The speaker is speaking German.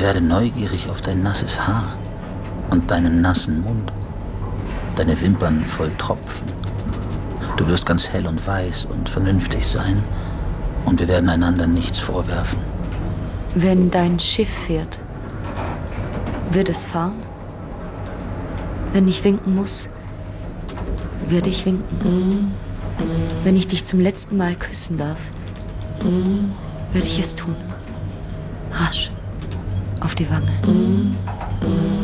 werde neugierig auf dein nasses Haar und deinen nassen Mund, deine Wimpern voll Tropfen. Du wirst ganz hell und weiß und vernünftig sein und wir werden einander nichts vorwerfen. Wenn dein Schiff fährt, wird es fahren? Wenn ich winken muss, werde ich winken. Wenn ich dich zum letzten Mal küssen darf, werde ich es tun. Rasch. Auf die Wange.